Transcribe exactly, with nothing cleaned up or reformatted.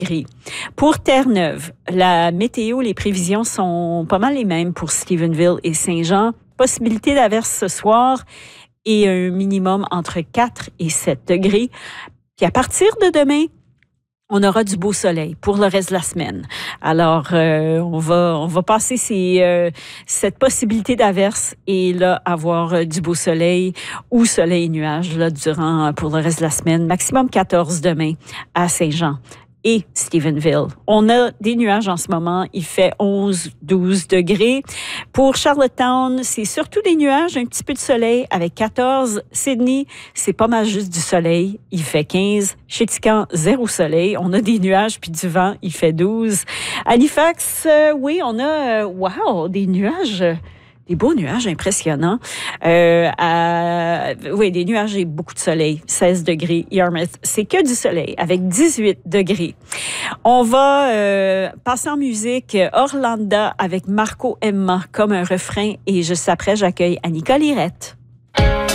degrés. Pour Terre-Neuve, la météo, les prévisions sont pas mal les mêmes pour Stephenville et Saint-Jean. Possibilité d'averse ce soir et un minimum entre quatre et sept degrés. Puis à partir de demain, on aura du beau soleil pour le reste de la semaine. Alors, euh, on va on va passer ces, euh, cette possibilité d'averse et là, avoir euh, du beau soleil ou soleil et nuages là, durant, pour le reste de la semaine. Maximum quatorze demain à Saint-Jean et Stephenville. On a des nuages en ce moment. Il fait onze douze degrés. Pour Charlottetown, c'est surtout des nuages, un petit peu de soleil avec quatorze. Sydney, c'est pas mal juste du soleil. Il fait quinze. Chéticamp, zéro soleil. On a des nuages puis du vent. Il fait douze. Halifax, euh, oui, on a, euh, wow, des nuages... Des beaux nuages impressionnants. Euh, à, oui, des nuages et beaucoup de soleil. seize degrés. Yarmouth, c'est que du soleil avec dix-huit degrés. On va euh, passer en musique Orlando avec Marco Emma comme un refrain et juste après, j'accueille Annika Lirette.